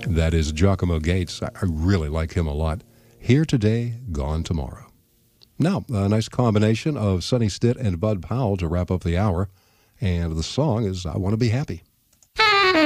That is Giacomo Gates. I really like him a lot. Here Today, Gone Tomorrow. Now, a nice combination of Sonny Stitt and Bud Powell to wrap up the hour. And the song is I Want to Be Happy.